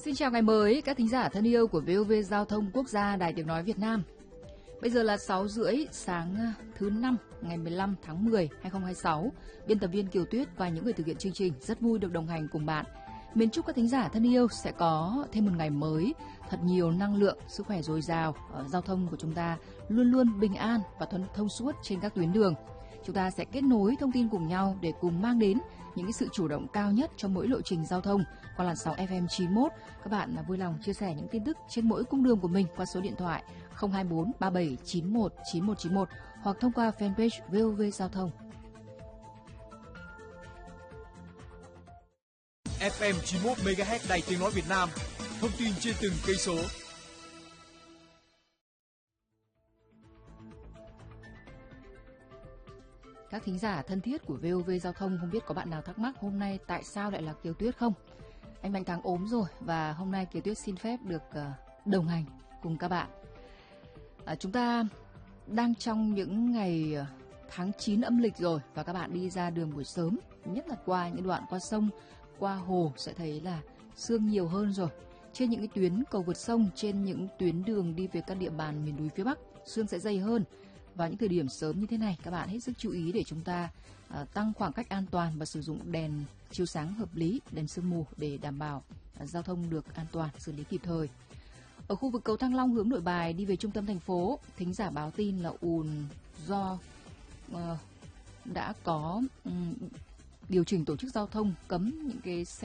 Xin chào ngày mới, các thính giả thân yêu của VOV Giao thông Quốc gia Đài Tiếng Nói Việt Nam. Bây giờ là 6 rưỡi sáng thứ 5 ngày 15 tháng 10, 2026. Biên tập viên Kiều Tuyết và những người thực hiện chương trình rất vui được đồng hành cùng bạn. Mến chúc các thính giả thân yêu sẽ có thêm một ngày mới, thật nhiều năng lượng, sức khỏe dồi dào. Giao thông của chúng ta luôn luôn bình an và thông suốt trên các tuyến đường. Chúng ta sẽ kết nối thông tin cùng nhau để cùng mang đến những cái sự chủ động cao nhất cho mỗi lộ trình giao thông qua làn sóng FM 91. Các bạn vui lòng chia sẻ những tin tức trên mỗi cung đường của mình qua số điện thoại 024 3791 9191 hoặc thông qua fanpage VOV Giao thông. FM 91 MHz Đài Tiếng Nói Việt Nam. Thông tin trên từng cây số. Các thính giả thân thiết của VOV Giao thông, không biết có bạn nào thắc mắc hôm nay tại sao lại là Kiều Tuyết không? Anh Mạnh Thắng ốm rồi và hôm nay Kiều Tuyết xin phép được đồng hành cùng các bạn. Chúng ta đang trong những ngày tháng 9 âm lịch rồi và các bạn đi ra đường buổi sớm, nhất là qua những đoạn qua sông, qua hồ sẽ thấy là sương nhiều hơn rồi. Trên những cái tuyến cầu vượt sông, trên những tuyến đường đi về các địa bàn miền núi phía Bắc, sương sẽ dày hơn. Vào những thời điểm sớm như thế này, các bạn hết sức chú ý để chúng ta tăng khoảng cách an toàn và sử dụng đèn chiếu sáng hợp lý, đèn sương mù để đảm bảo giao thông được an toàn, xử lý kịp thời. Ở khu vực cầu Thăng Long hướng Nội Bài đi về trung tâm thành phố, thính giả báo tin là ùn do đã có điều chỉnh tổ chức giao thông, cấm những cái xe